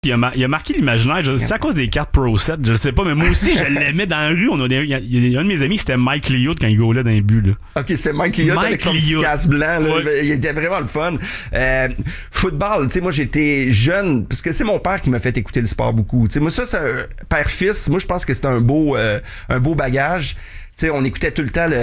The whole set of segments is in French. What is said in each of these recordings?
Il a marqué l'imaginaire, c'est à cause des cartes Pro 7, je sais pas, mais moi aussi, je l'aimais dans la rue. Il y a un de mes amis, c'était Mike Liot quand il goalait dans les buts. Là. Ok, c'est Mike Liot avec son petit casque blanc. Là, ouais. Il était vraiment le fun. Football, tu sais, moi j'étais jeune, parce que c'est mon père qui m'a fait écouter le sport beaucoup. Tu sais, moi ça, c'est un père-fils. Moi je pense que c'est un beau bagage. Tu sais, on écoutait tout le temps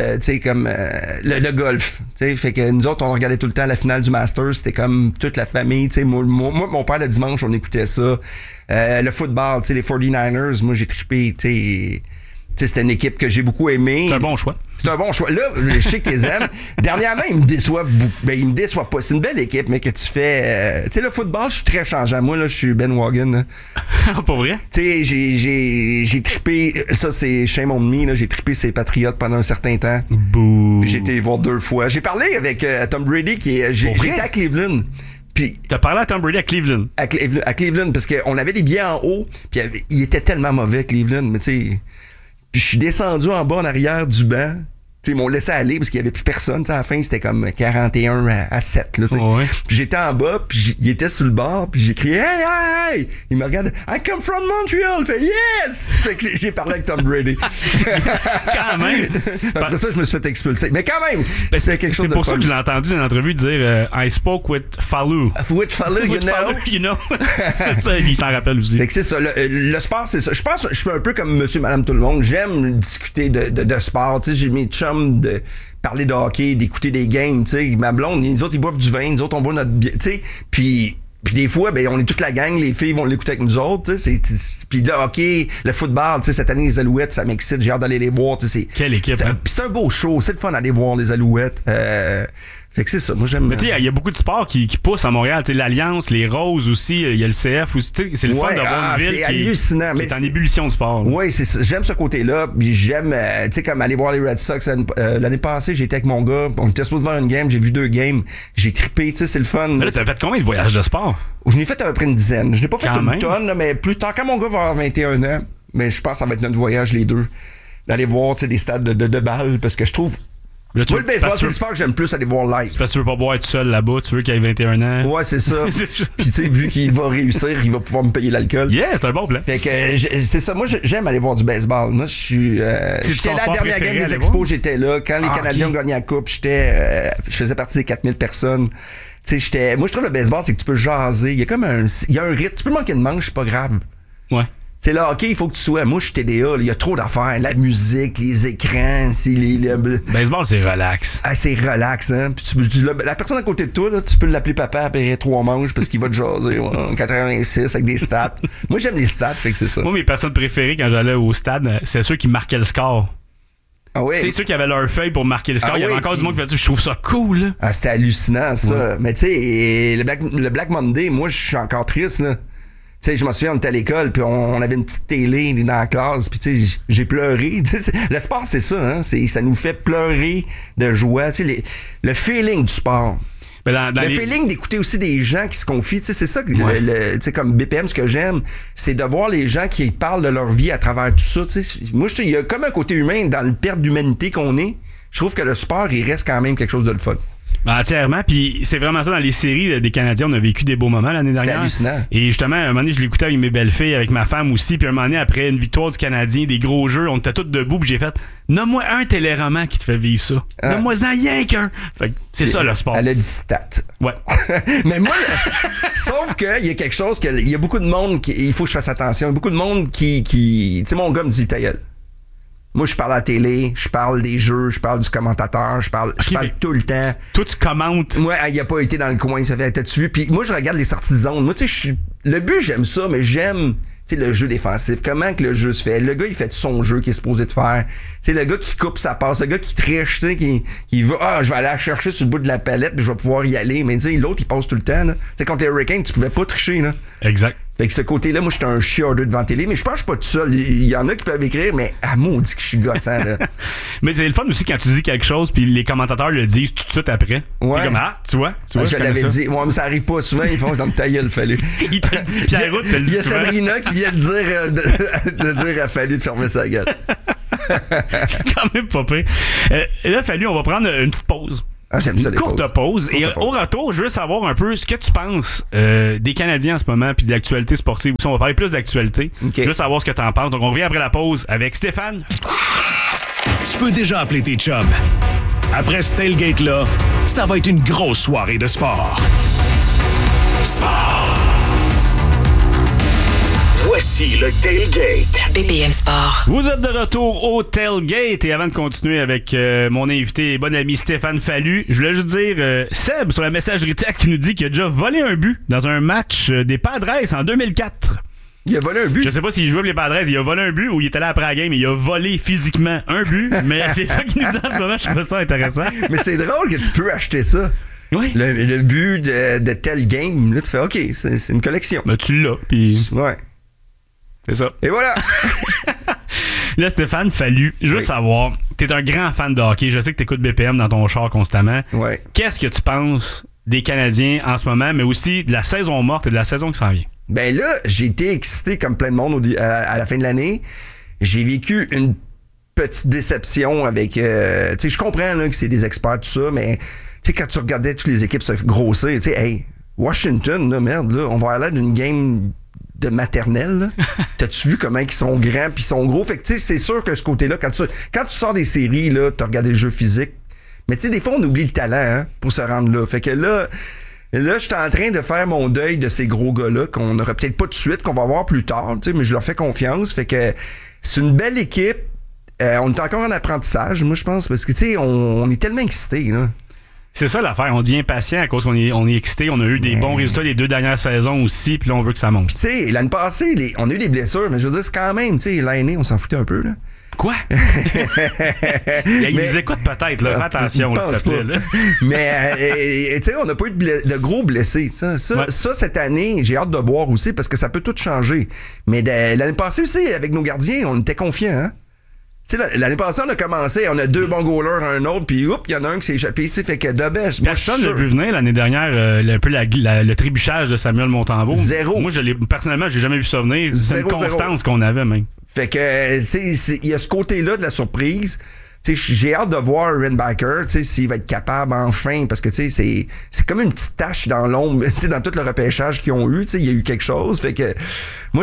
le golf. Tu sais, fait que nous autres, on regardait tout le temps la finale du Masters. C'était comme toute la famille. Tu sais, moi, mon père, le dimanche, on écoutait ça. Le football, tu sais, les 49ers, moi, j'ai trippé, tu sais. C'était une équipe que j'ai beaucoup aimée. C'est un bon choix. C'est un bon choix. Là, je sais que tu les aimes. Dernièrement, ils me déçoivent beaucoup. Ben, ils me déçoivent pas. C'est une belle équipe, mais que tu fais... tu sais, le football, je suis très changeant. Moi, là, je suis Ben Wagon. Pas vrai? Tu sais, j'ai trippé... Ça, c'est shame on me, là. J'ai trippé ces Patriotes pendant un certain temps. Bouh. Puis j'ai été les voir 2 fois. J'ai parlé avec Tom Brady, j'étais à Cleveland. Puis t'as parlé à Tom Brady à Cleveland? À Cleveland, parce qu'on avait des billets en haut, puis il était tellement mauvais, Cleveland, mais tu sais... Puis je suis descendu en bas en arrière du banc. T'sais, ils m'ont laissé aller parce qu'il y avait plus personne. T'sais, à la fin, c'était comme 41 à 7. Là, ouais. Puis j'étais en bas, puis il était sur le bord, puis j'ai crié « Hey, hey, hey! » Il me regarde « I come from Montreal! » Il fait « Yes! » Fait que j'ai parlé avec Tom Brady. Quand même! Après ça, je me suis fait expulser. Mais quand même, c'était quelque chose de C'est pour fun. ça que je l'ai entendu dans une entrevue dire I spoke with Fallou. With Fallou, you know. C'est ça, il s'en rappelle aussi. Fait que c'est ça. Le sport, c'est ça. Je pense que je suis un peu comme monsieur, madame, tout le monde. J'aime discuter de sport. Tu sais, j'ai mes chums de parler de hockey, d'écouter des games, tu sais. Ma blonde, les autres, ils boivent du vin, nous autres, on boit notre bière, tu sais. Puis des fois, ben, on est toute la gang, les filles vont l'écouter avec nous autres, tu sais. Puis le hockey, le football, tu sais, cette année, les Alouettes, ça m'excite, j'ai hâte d'aller les voir, tu sais. Quelle équipe, hein? Puis c'est un beau show, c'est le fun d'aller voir les Alouettes. Fait que c'est ça, moi j'aime. Mais tu sais, il y a beaucoup de sports qui poussent à Montréal. Tu sais, l'Alliance, les Roses aussi, il y a le CF aussi. C'est le fun d'avoir une ville qui est en ébullition de sport. Oui, c'est ça. J'aime ce côté-là. Puis j'aime, tu sais, comme aller voir les Red Sox. L'année passée, j'étais avec mon gars. On était supposé voir une game. J'ai vu 2 games. J'ai trippé, tu sais, c'est le fun. Mais là, t'as fait combien de voyages de sport? Je n'ai fait à peu près une dizaine. Je n'ai pas fait quand une même. tonne, là, mais plus tard, quand mon gars va avoir 21 ans, mais je pense que ça va être notre voyage, les deux. D'aller voir, tu sais, des stades de balles. Parce que je trouve. Moi, le baseball, c'est le sport que j'aime plus aller voir live. C'est parce que tu veux pas boire tout seul là-bas, tu veux qu'il ait 21 ans. Ouais, c'est ça. Puis tu sais, vu qu'il va réussir, il va pouvoir me payer l'alcool. Yeah, c'est un bon plan. Fait que c'est ça. Moi, j'aime aller voir du baseball. Moi, je suis. J'étais là à la dernière game des Expos, j'étais là. Quand les Canadiens ont gagné la coupe, je faisais partie des 4000 personnes. Tu sais, moi, je trouve le baseball, c'est que tu peux jaser. Il y a un rythme. Tu peux manquer de manche, c'est pas grave. Ouais. C'est là, OK, il faut que tu sois. Moi, je suis TDA, il y a trop d'affaires. La musique, les écrans, baseball, c'est relax. Ah, c'est relax, hein. Puis la personne à côté de toi, là, tu peux l'appeler papa après 3 manches parce qu'il va te jaser, en 86 avec des stats. Moi, j'aime les stats, fait que c'est ça. Moi, mes personnes préférées quand j'allais au stade, c'est ceux qui marquaient le score. Ah oui. C'est ceux qui avaient leur feuille pour marquer le score. Il y avait encore du monde qui faisait je trouve ça cool, là. Ah, c'était hallucinant, ça. Ouais. Mais tu sais, le Black Monday, moi, je suis encore triste, là. Tu sais, je me souviens, on était à l'école, puis on avait une petite télé dans la classe, puis tu sais, j'ai pleuré. Le sport, c'est ça, hein? Ça nous fait pleurer de joie. Tu sais, le feeling du sport. Dans le feeling d'écouter aussi des gens qui se confient, tu sais, c'est ça que tu sais, comme BPM, ce que j'aime, c'est de voir les gens qui parlent de leur vie à travers tout ça. Tu sais, moi, il y a comme un côté humain dans le perte d'humanité qu'on est. Je trouve que le sport, il reste quand même quelque chose de le fun. Entièrement, puis c'est vraiment ça dans les séries des Canadiens, on a vécu des beaux moments l'année dernière. C'était hallucinant. Et justement, un moment donné, je l'écoutais avec mes belles-filles, avec ma femme aussi, puis un moment donné, après une victoire du Canadien, des gros jeux, on était tous debout, puis j'ai fait « Nomme-moi un téléroman qui te fait vivre ça. Nomme-moi-en rien qu'un. » Fait que c'est ça le sport. Elle a dit stat. Ouais. Mais moi, sauf qu'il y a quelque chose, il y a beaucoup de monde, il faut que je fasse attention, il y a beaucoup de monde qui tu sais, mon gars me dit ta gueule. Moi, je parle à la télé, je parle des jeux, je parle du commentateur, je parle tout le temps. Toi, tu commentes. Moi, il a pas été dans le coin, ça fait, t'as-tu vu? Puis moi, je regarde les sorties de zone. Moi, tu sais, le but, j'aime ça, mais j'aime, tu sais, le jeu défensif. Comment que le jeu se fait? Le gars, il fait son jeu qu'il est supposé de faire. Tu sais, le gars qui coupe sa passe, le gars qui triche, tu sais, qui va, je vais aller la chercher sur le bout de la palette, puis je vais pouvoir y aller. Mais tu sais, l'autre, il passe tout le temps, là. Tu sais, contre les Hurricanes, tu pouvais pas tricher, là. Exact. Fait que ce côté-là, moi, j'étais un chiardeux devant la télé, mais je pense que je suis pas tout seul. Il y en a qui peuvent écrire, mais maudit que je suis gossant, là. Mais c'est le fun aussi quand tu dis quelque chose, puis les commentateurs le disent tout de suite après. Ouais. T'es comme, tu vois, je l'avais dit. Ouais, mais ça arrive pas souvent, ils font comme ta gueule, fallu. Il te dit, Pierre-Route, te le dit. Il y a Sabrina qui vient de dire, a fallu de fermer sa gueule. C'est quand même pas pire. Là, fallu, on va prendre une petite pause. Ah, j'aime ça, une courte pause. Et au retour, je veux savoir un peu ce que tu penses des Canadiens en ce moment puis de l'actualité sportive. On va parler plus d'actualité. Okay. Je veux savoir ce que tu en penses. Donc, on revient après la pause avec Stéphane. Tu peux déjà appeler tes chums. Après ce tailgate-là, ça va être une grosse soirée de sport. Sport! Voici le Tailgate. BPM Sport. Vous êtes de retour au Tailgate et avant de continuer avec mon invité et bon ami Stéphane Fallu, je voulais juste dire Seb sur la messagerie texte qui nous dit qu'il a déjà volé un but dans un match des Padres en 2004. Il a volé un but? Je sais pas s'il jouait pour les Padres, il a volé un but ou il était là après la game et il a volé physiquement un but, mais c'est ça qu'il nous dit en ce moment, je trouve ça intéressant. Mais c'est drôle que tu peux acheter ça. Oui. Le but de tel game, là tu fais OK, c'est une collection. Ben tu l'as, puis... Ouais. C'est ça. Et voilà! Là, Stéphane Fallu, je veux savoir, t'es un grand fan de hockey, je sais que t'écoutes BPM dans ton char constamment. Ouais. Qu'est-ce que tu penses des Canadiens en ce moment, mais aussi de la saison morte et de la saison qui s'en vient? Ben là, j'ai été excité comme plein de monde à la fin de l'année. J'ai vécu une petite déception avec... tu sais, je comprends là, que c'est des experts, tout ça, mais tu sais, quand tu regardais toutes les équipes se grossir, tu sais, hey, Washington, là, merde, là, on va aller d'une game... de maternelle, là. T'as-tu vu comment ils sont grands pis ils sont gros? Fait que, tu sais, c'est sûr que ce côté-là, quand tu sors des séries, là, t'as regardé le jeu physique. Mais, tu sais, des fois, on oublie le talent, hein, pour se rendre là. Fait que là, j'étais en train de faire mon deuil de ces gros gars-là, qu'on n'aura peut-être pas tout de suite, qu'on va voir plus tard, tu sais, mais je leur fais confiance. Fait que c'est une belle équipe. On est encore en apprentissage, moi, je pense, parce que, tu sais, on est tellement excités, là. C'est ça l'affaire, on devient patient à cause qu'on est excité, on a eu des bons résultats les 2 dernières saisons aussi, puis là on veut que ça monte. Tu sais, l'année passée, on a eu des blessures, mais je veux dire, c'est quand même, tu sais, l'année, on s'en foutait un peu, là. Quoi? Il nous écoute peut-être, là, fais attention, s'il te plaît. Là. Mais, tu sais, on n'a pas eu de gros blessés. Ça, cette année, j'ai hâte de voir aussi, parce que ça peut tout changer. Mais l'année passée aussi, avec nos gardiens, on était confiants, hein? Tu sais, l'année passée, on a commencé, on a 2 bons goalers, un autre, puis oups, il y en a un qui s'est échappé ici, fait que de best. Personne n'a vu venir l'année dernière un peu le trébuchage de Samuel Montembeault. Zéro. Moi, personnellement, j'ai jamais vu ça venir. C'est une constance qu'on avait, même. Fait que, il y a ce côté-là de la surprise. Tu sais, j'ai hâte de voir Reinbacher, tu sais, s'il va être capable enfin, parce que, tu sais, c'est comme une petite tache dans l'ombre, tu sais, dans tout le repêchage qu'ils ont eu, tu sais, il y a eu quelque chose. Fait que, moi,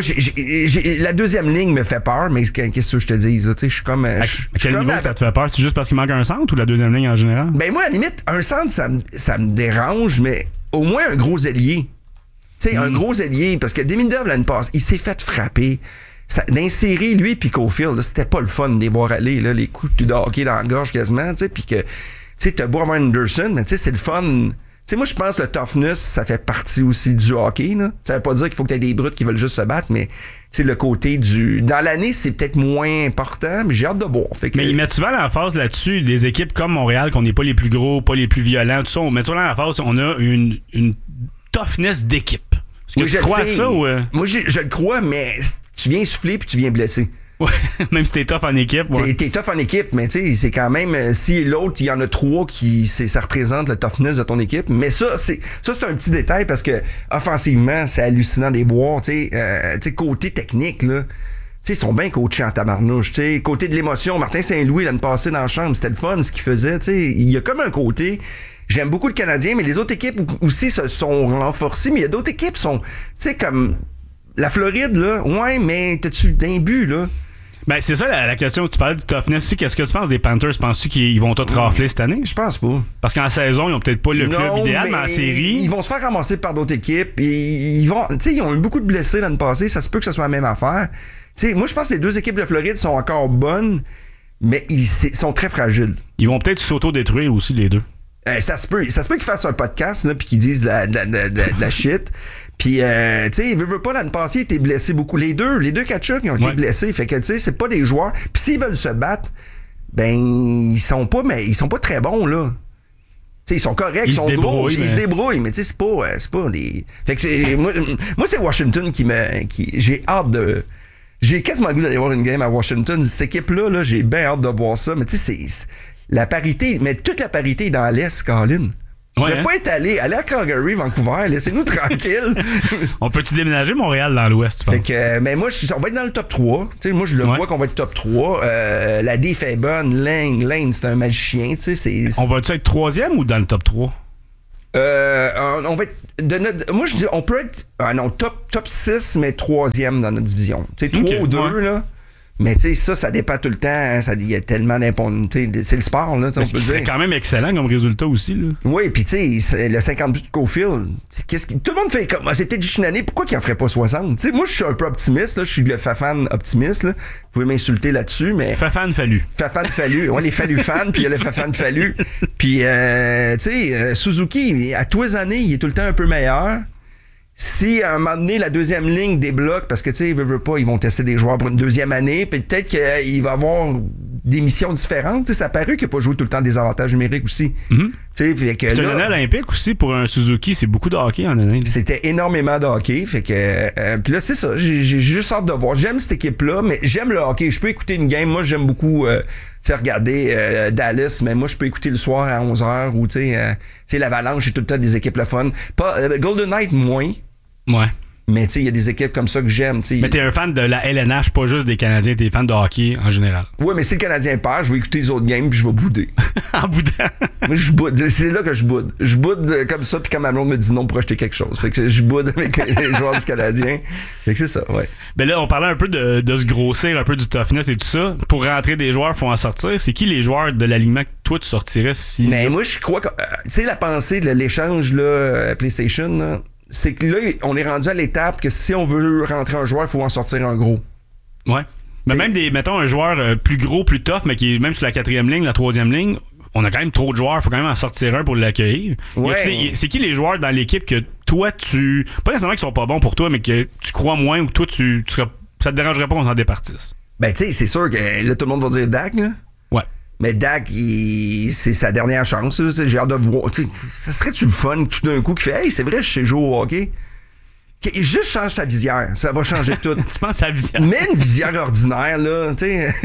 la deuxième ligne me fait peur, mais qu'est-ce que je te dis, tu sais, je suis comme... À quel niveau ça te fait peur? C'est juste parce qu'il manque un centre ou la deuxième ligne en général? Ben, moi, à la limite, un centre, ça me dérange, mais au moins un gros ailier. Tu sais, un gros ailier, parce que Demidov, l'année passée, il s'est fait frapper. Dans les séries, lui puis Caulfield, là, c'était pas le fun de les voir aller, là, les coups de hockey dans la gorge quasiment, tu sais, puis que, tu sais, t'as beau avoir Anderson, mais tu sais, c'est le fun. Tu sais, moi, je pense que le toughness, ça fait partie aussi du hockey, là. Ça veut pas dire qu'il faut que t'aies des brutes qui veulent juste se battre, mais, tu sais, le côté dans l'année, c'est peut-être moins important, mais j'ai hâte de voir. Fait que... Mais ils mettent souvent l'emphase là-dessus, des équipes comme Montréal, qu'on n'est pas les plus gros, pas les plus violents, tout ça, on met souvent l'emphase, on a une toughness d'équipe. Est-ce que tu crois à ça ou... Moi, je le crois, mais tu viens souffler puis tu viens blesser. Ouais, même si t'es tough en équipe. Ouais. T'es tough en équipe, mais tu sais, c'est quand même... Si l'autre, il y en a 3 ça représente le toughness de ton équipe. Mais ça, c'est un petit détail parce que offensivement, c'est hallucinant de les voir. Tu sais, côté technique, là... Tu sais, ils sont bien coachés en tabarnouche. Tu sais, côté de l'émotion, Martin Saint-Louis, l'année passée dans la chambre, c'était le fun ce qu'il faisait. Tu sais, il y a comme un côté... J'aime beaucoup le Canadien, mais les autres équipes aussi se sont renforcées. Mais il y a d'autres équipes qui sont... Tu sais, comme... La Floride, là, ouais, mais t'as-tu un but, là? Ben, c'est ça la question. Tu parlais du toughness aussi. Qu'est-ce que tu penses des Panthers? Penses-tu qu'ils vont tout rafler cette année? Je pense pas. Parce qu'en saison, ils ont peut-être pas le club idéal, mais en série... Ils vont se faire ramasser par d'autres équipes. Et ils vont... Tu sais, ils ont eu beaucoup de blessés l'année passée. Ça se peut que ce soit la même affaire. Tu sais, moi, je pense que les 2 équipes de Floride sont encore bonnes, mais ils sont très fragiles. Ils vont peut-être s'auto-détruire aussi, les 2. Ça se peut qu'ils fassent un podcast, là, puis qu'ils disent de la shit. Puis, tu sais, veut pas, l'année passée, ils étaient blessés beaucoup. Les deux Tkachuk, ils ont été blessés. Fait que, tu sais, c'est pas des joueurs. Puis s'ils veulent se battre, ben, ils sont pas très bons, là. Tu sais, ils sont corrects, ils sont gros, ils se débrouillent, mais tu sais, c'est pas des... Fait que moi, c'est Washington j'ai hâte de... J'ai quasiment le goût d'aller voir une game à Washington. Cette équipe-là, là, j'ai bien hâte de voir ça. Mais tu sais, c'est la parité, mais toute la parité est dans l'Est, Colin. On ne pas être allé à Calgary, Vancouver, laissez-nous tranquille. On peut-tu déménager Montréal dans l'Ouest, tu penses? Fait que, mais moi, on va être dans le top 3. T'sais, moi, je le vois qu'on va être top 3. La diff est bonne. Lane, c'est un magicien. On va-tu être 3e ou dans le top 3? On va être. Moi, je dis, on peut être. Top 6, mais 3e dans notre division. 3 ou 2, là. Mais tu sais, ça dépend tout le temps. Hein, il y a tellement d'importance. C'est le sport, là. Mais c'est quand même excellent comme résultat aussi, là. Oui, puis tu sais, le 50 buts de Cofield, tout le monde fait comme. C'est peut-être du chinané, pourquoi qu'il en ferait pas 60? Tu sais, moi, je suis un peu optimiste, là. Je suis le Fafan optimiste, là. Vous pouvez m'insulter là-dessus, mais. Fafan Fallu. Fafan Fallu. Ouais, les Fallu fans, puis il y a le Fafan Fallu. Puis, tu sais, Suzuki, à tous les années, il est tout le temps un peu meilleur. Si à un moment donné la deuxième ligne débloque, parce que tu sais, veut pas, ils vont tester des joueurs pour une deuxième année, puis peut-être qu'il va avoir des missions différentes. Tu sais, ça a paru qu'il n'a pas joué tout le temps des avantages numériques aussi. Mm-hmm. Tu sais, c'est une année olympique aussi pour un Suzuki, c'est beaucoup de hockey en année. C'était énormément de hockey, fait que puis là c'est ça, j'ai juste hâte de voir. J'aime cette équipe-là, mais j'aime le hockey. Je peux écouter une game. Moi, j'aime beaucoup regarder Dallas, mais moi je peux écouter le soir à 11h ou tu sais l'Avalanche, j'ai tout le temps des équipes le fun. Pas Golden Knight moins. Ouais. Mais tu sais, il y a des équipes comme ça que j'aime. T'sais. Mais t'es un fan de la LNH, pas juste des Canadiens, t'es fan de hockey en général. Ouais, mais si le Canadien perd, je vais écouter les autres games puis je vais bouder. En boudant? Moi, je boude. C'est là que je boude. Je boude comme ça, puis quand ma blonde me dit non pour acheter quelque chose. Fait que je boude avec les joueurs du Canadien. Fait que c'est ça, ouais. Ben là, on parlait un peu de se grossir, un peu du toughness et tout ça. Pour rentrer des joueurs, faut en sortir. C'est qui les joueurs de l'alignement que toi, tu sortirais si... Mais moi, je crois que... tu sais, la pensée de l'échange là, PlayStation, là, c'est que là, on est rendu à l'étape que si on veut rentrer un joueur, il faut en sortir un gros. Ouais. Mais même mettons un joueur plus gros, plus tough, mais qui est même sur la 4e ligne, la 3e ligne, on a quand même trop de joueurs, il faut quand même en sortir un pour l'accueillir. Ouais. C'est qui les joueurs dans l'équipe que toi, pas nécessairement qu'ils sont pas bons pour toi, mais que tu crois moins ou toi, ça te dérangerait pas qu'on s'en départisse? Ben, tu sais, c'est sûr que là, tout le monde va dire Dak, là. Ouais. Mais Dak, c'est sa dernière chance. J'ai hâte de voir. Ça serait-tu le fun tout d'un coup qui fait « Hey, c'est vrai, je sais jouer au hockey. » Juste change ta visière. Ça va changer tout. Tu penses à la visière? Mets une visière ordinaire, là. T'sais.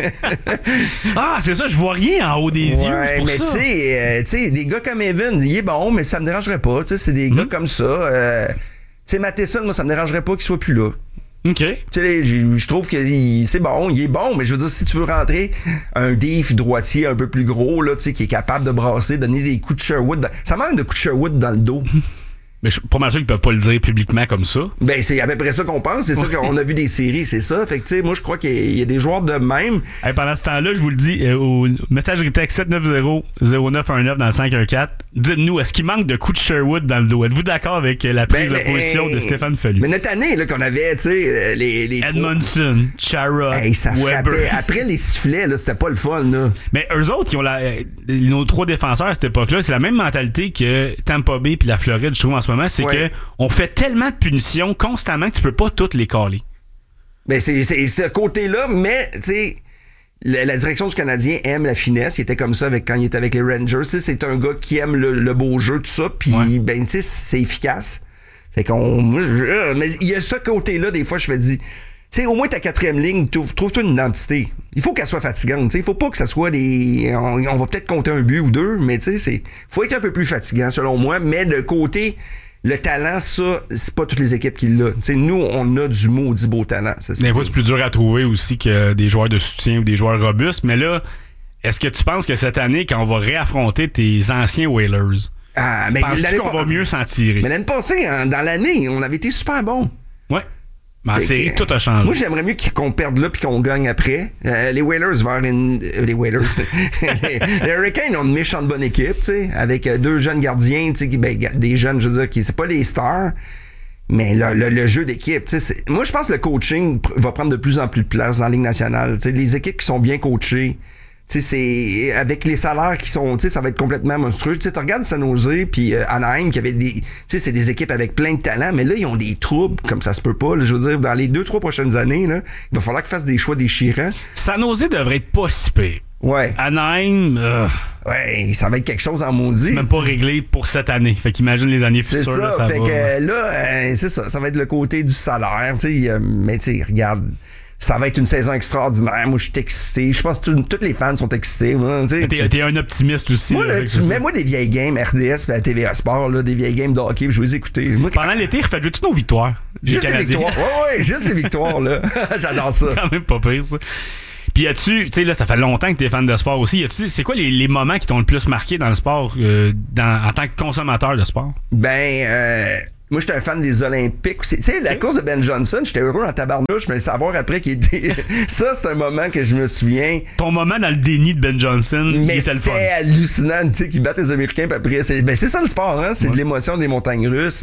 Ah, c'est ça, je vois rien en haut des yeux. C'est pour ça. Mais tu sais, des gars comme Evan, il est bon, mais ça me dérangerait pas. C'est des gars comme ça. Tu sais, Matheson, moi, ça me dérangerait pas qu'il soit plus là. OK. Tu sais, je trouve que c'est bon, il est bon, mais je veux dire, si tu veux rentrer un diff droitier un peu plus gros, là, tu sais, qui est capable de brasser, donner des coups de Sherwood, ça manque de coups de Sherwood dans le dos. Mais je suis pas mal sûr qu'ils peuvent pas le dire publiquement comme ça. Ben, c'est à peu près ça qu'on pense. C'est ça qu'on a vu des séries, c'est ça. Fait que, tu sais, moi, je crois qu'il y a des joueurs de même. Hey, pendant ce temps-là, je vous le dis, au messagerie texte 790-0919 dans le 514, dites-nous, est-ce qu'il manque de coups de Sherwood dans le dos? Êtes-vous d'accord avec la prise de position de Stéphane Fallu? Mais notre année, là, qu'on avait, tu sais, les Edmondson, Chara, ça Weber. Après les sifflets, là, c'était pas le fun, là. Mais eux autres, qui ont nos 3 défenseurs à cette époque-là, c'est la même mentalité que Tampa Bay puis la Floride, je trouve, en ce moment, c'est que on fait tellement de punitions constamment que tu peux pas toutes les caler. Ben c'est ce côté-là, mais tu sais, la direction du Canadien aime la finesse. Il était comme ça quand il était avec les Rangers. T'sais, c'est un gars qui aime le beau jeu, tout ça. Puis ben tu sais, c'est efficace. Fait mais il y a ce côté-là, des fois, je me dis, tu sais, au moins ta 4e ligne, trouve-toi une identité. Il faut qu'elle soit fatigante. Il faut pas que ça soit des... On va peut-être compter un but ou deux, mais tu sais, faut être un peu plus fatigant, selon moi. Mais de côté... Le talent, ça, c'est pas toutes les équipes qui l'ont. T'sais, nous, on a du maudit beau talent. Des fois, c'est plus dur à trouver aussi que des joueurs de soutien ou des joueurs robustes. Mais là, est-ce que tu penses que cette année, quand on va réaffronter tes anciens Whalers, penses-tu qu'on va mieux s'en tirer? Mais l'année passée, dans l'année, on avait été super bons. Ouais. Mais en série, tout a changé. Moi, j'aimerais mieux qu'on perde là puis qu'on gagne après. Les Whalers les Whalers. les Hurricanes ont une méchante bonne équipe, tu sais, avec 2 jeunes gardiens, tu sais, des jeunes, je veux dire, qui c'est pas les stars, mais le jeu d'équipe, tu sais, moi, je pense que le coaching va prendre de plus en plus de place dans la Ligue nationale. Tu sais, les équipes qui sont bien coachées, tu sais, c'est avec les salaires qui sont, tu sais, ça va être complètement monstrueux. Tu sais, tu regardes San Jose puis Anaheim qui avait des, tu sais, c'est des équipes avec plein de talent, mais là ils ont des troubles comme ça se peut pas. Là, je veux dire, dans les 2-3 prochaines années, là, il va falloir qu'ils fassent des choix déchirants. San Jose devrait être pas si pire. Ouais. Anaheim, ouais, ça va être quelque chose en maudit. C'est même pas réglé pour cette année. Fait qu'imagine les années futures. C'est ça, là, ça fait va. Que là, c'est ça va être le côté du salaire, tu sais, mais tu sais, regarde. Ça va être une saison extraordinaire. Moi, je suis excité. Je pense que tous les fans sont excités. T'es un optimiste aussi. Moi, là, tu mets-moi des vieilles games RDS et à TVA Sport, là, des vieilles games de hockey, je vais les écouter. Moi, pendant l'été, refaites jouer toutes nos victoires. Juste les victoires. Ouais, juste les victoires, là. J'adore ça. C'est quand même pas pire, ça. Puis tu sais, là, ça fait longtemps que t'es fan de sport aussi. C'est quoi les moments qui t'ont le plus marqué dans le sport, en tant que consommateur de sport? Moi, j'étais un fan des Olympiques. Tu sais, la course de Ben Johnson, j'étais heureux en tabarnouche, mais le savoir après qu'il était... Ça, c'est un moment que je me souviens. Ton moment dans le déni de Ben Johnson, il était le fun. C'était hallucinant, tu sais, qu'ils battent les Américains, puis après... C'est ça le sport, hein? C'est de l'émotion des montagnes russes.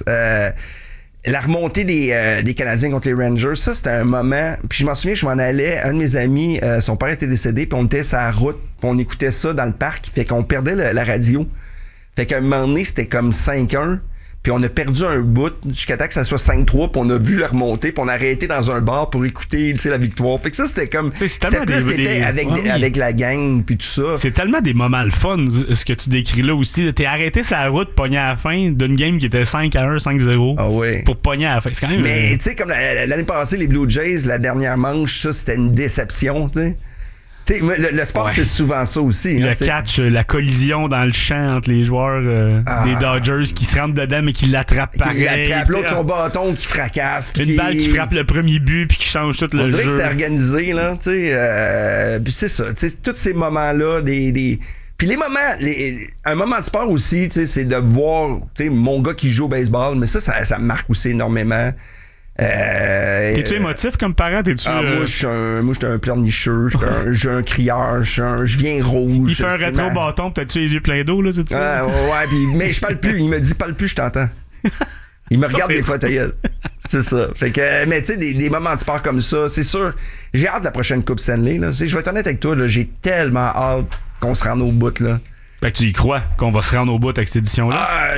La remontée des Canadiens contre les Rangers, ça, c'était un moment... Puis je m'en souviens, je m'en allais, un de mes amis, son père était décédé, puis on était sur la route, puis on écoutait ça dans le parc, fait qu'on perdait la radio. Fait qu'à un moment donné, c'était comme 5-1. Puis on a perdu un bout jusqu'à temps que ça soit 5-3, puis on a vu la remontée, puis on a arrêté dans un bar pour écouter, tu sais, la victoire. Fait que ça, c'était comme... C'était plus l'effet avec la gang, puis tout ça. C'est tellement des moments le fun, ce que tu décris là aussi. T'es arrêté sur la route, pogné à la fin d'une game qui était 5-1, 5-0. Ah ouais. Pour pogner à la fin. C'est quand même... Mais tu sais, comme l'année passée, les Blue Jays, la dernière manche, ça, c'était une déception, tu sais. T'sais, le sport, c'est souvent ça aussi. Le catch, la collision dans le champ entre les joueurs des Dodgers qui se rentrent dedans mais qui l'attrapent pareil. L'autre, son bâton qui fracasse. Une balle qui frappe le premier but puis qui change tout le jeu. On dirait que c'était organisé, là. Puis c'est ça. Tous ces moments-là, Puis les moments, un moment de sport aussi, c'est de voir mon gars qui joue au baseball, mais ça me marque aussi énormément. T'es-tu émotif comme parent? Moi, je suis un pleurnicheux, je suis un crieur, je viens rouge. Il fait un rétro-bâton, peut-être les yeux pleins d'eau, là, c'est ça? Mais je parle plus. Il me dit, parle plus, je t'entends. Il me regarde des fois, ta gueule. C'est ça. Fait que, mais tu sais, des moments de sport comme ça, c'est sûr. J'ai hâte de la prochaine Coupe Stanley, là. Je vais être honnête avec toi, là, j'ai tellement hâte qu'on se rende au bout, là. Fait que tu y crois qu'on va se rendre au bout avec cette édition-là?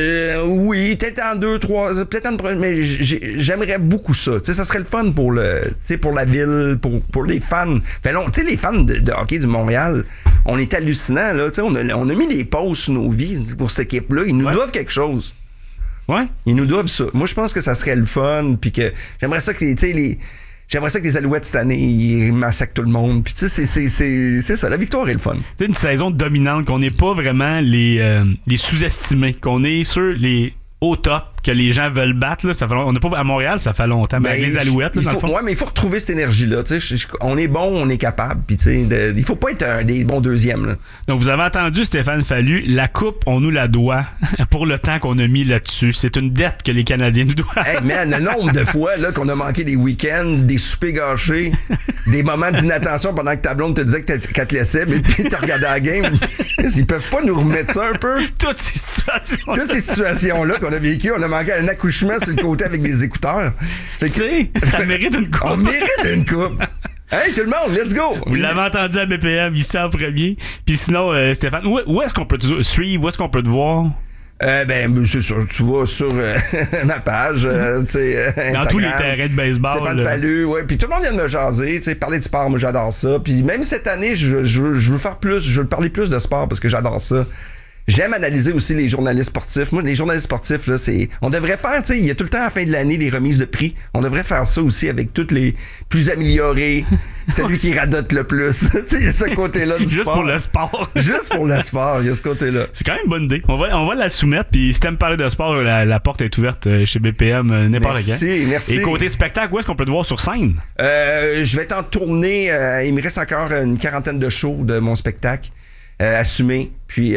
Oui, peut-être en 2, 3, peut-être en 3, mais j'aimerais beaucoup ça. Tu sais, ça serait le fun pour la ville, pour les fans. Fait long, tu sais, les fans de hockey du Montréal, on est hallucinants, là. Tu sais, on a mis les pauses sur nos vies pour cette équipe-là. Ils nous doivent quelque chose. Ouais. Ils nous doivent ça. Moi, je pense que ça serait le fun, puis que j'aimerais ça que J'aimerais ça que les Alouettes cette année, ils massacrent tout le monde. Puis tu sais, c'est ça, la victoire est le fun. C'est une saison dominante, qu'on n'est pas vraiment les sous-estimés, qu'on est sur les au top, que les gens veulent battre. Là, ça fait on n'est pas à Montréal, ça fait longtemps. Mais avec les Alouettes, là, dans le fond. Ouais, mais il faut retrouver cette énergie-là. On est bon, on est capable. Puis il faut pas être des bons deuxièmes. Là. Donc vous avez entendu Stéphane Fallu, la coupe, on nous la doit pour le temps qu'on a mis là-dessus. C'est une dette que les Canadiens nous doivent. Hey man, le nombre de fois là, qu'on a manqué des week-ends, des soupers gâchés, des moments d'inattention pendant que ta blonde te disait qu'elle te laissait, mais puis t'as regardé la game. Ils peuvent pas nous remettre ça un peu? Toutes ces situations-là qu'on a vécues, on a manqué un accouchement sur le côté avec des écouteurs. Tu sais, ça mérite une coupe. On mérite une coupe. Hey, tout le monde, let's go! Vous l'avez entendu à BPM, ici en premier. Puis sinon, Stéphane, où est-ce qu'on peut te suivre? Où est-ce qu'on peut te voir? C'est sûr, tu vas sur ma page, Instagram, dans tous les terrains de baseball. Stéphane Fallu, ouais. Puis tout le monde vient de me jaser, parler de sport, moi j'adore ça. Puis même cette année, je veux faire plus, je veux parler plus de sport parce que j'adore ça. J'aime analyser aussi les journalistes sportifs. Moi, les journalistes sportifs, là, on devrait faire, il y a tout le temps à la fin de l'année des remises de prix. On devrait faire ça aussi avec tous les plus améliorés, celui qui radote le plus. Il y a ce côté-là du Juste sport. Pour le sport. Juste pour le sport, il y a ce côté-là. C'est quand même une bonne idée. On va la soumettre, puis si t'aimes parler de sport, la porte est ouverte chez BPM n'importe quand. Merci. Et côté spectacle, où est-ce qu'on peut te voir sur scène? Je vais être en tournée. Il me reste encore une quarantaine de shows de mon spectacle. Assumé. Puis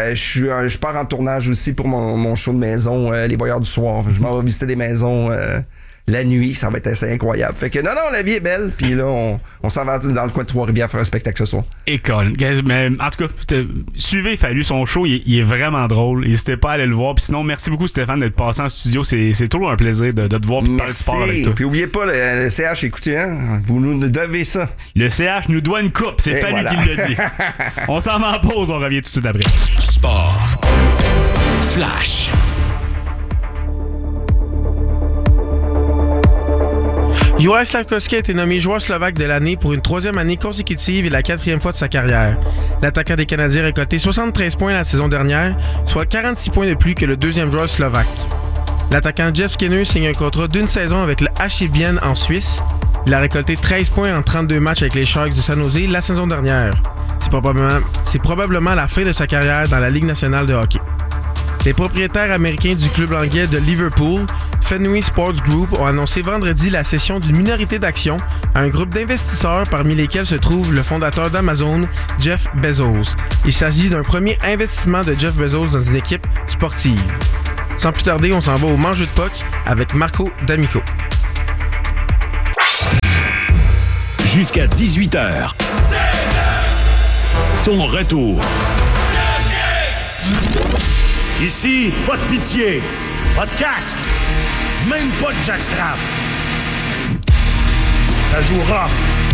je pars en tournage aussi pour mon show de maison, Les Voyeurs du Soir. Je m'en vais visiter des maisons la nuit, ça va être assez incroyable. Fait que non, la vie est belle. Puis là, on s'en va dans le coin de Trois-Rivières faire un spectacle ce soir. École. Mais en tout cas, suivez Fallu, son show, il est vraiment drôle. N'hésitez pas à aller le voir. Puis sinon, merci beaucoup Stéphane d'être passé en studio. C'est toujours un plaisir de te voir parler de sport avec toi. Puis oubliez pas le CH, écoutez, hein, vous nous devez ça. Le CH nous doit une coupe. C'est Fallu qui l'a dit. On s'en va en pause, on revient tout de suite après. Sport. Flash. Juraj Slafkovský a été nommé joueur slovaque de l'année pour une 3e année consécutive et la 4e fois de sa carrière. L'attaquant des Canadiens a récolté 73 points la saison dernière, soit 46 points de plus que le 2e joueur slovaque. L'attaquant Jeff Skinner signe un contrat d'une saison avec le HC Vienne en Suisse. Il a récolté 13 points en 32 matchs avec les Sharks de San Jose la saison dernière. C'est probablement la fin de sa carrière dans la Ligue nationale de hockey. Les propriétaires américains du club anglais de Liverpool, Fenway Sports Group, ont annoncé vendredi la cession d'une minorité d'actions à un groupe d'investisseurs parmi lesquels se trouve le fondateur d'Amazon, Jeff Bezos. Il s'agit d'un premier investissement de Jeff Bezos dans une équipe sportive. Sans plus tarder, on s'en va au Mangeux de Puck avec Marco D'Amico. Jusqu'à 18h. Ton retour. Ici, pas de pitié, pas de casque, même pas de jackstrap. Ça joue rough,